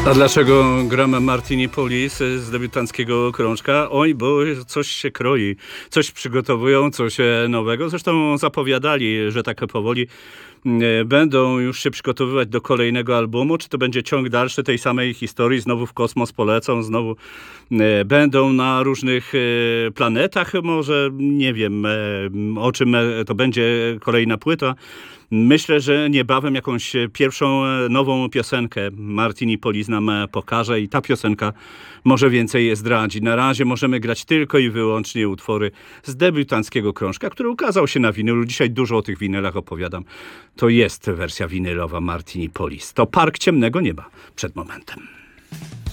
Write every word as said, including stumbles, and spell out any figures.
A dlaczego gramy Martini Police z debiutanckiego krążka? Oj, bo coś się kroi, coś przygotowują, coś nowego. Zresztą zapowiadali, że tak powoli będą już się przygotowywać do kolejnego albumu. Czy to będzie ciąg dalszy tej samej historii? Znowu w kosmos polecą, znowu będą na różnych planetach. Może nie wiem, o czym to będzie kolejna płyta. Myślę, że niebawem jakąś pierwszą nową piosenkę Martini Police nam pokaże i ta piosenka może więcej zdradzi. Na razie możemy grać tylko i wyłącznie utwory z debiutanckiego krążka, który ukazał się na winylu. Dzisiaj dużo o tych winylach opowiadam. To jest wersja winylowa Martini Police. To Park Ciemnego Nieba przed momentem.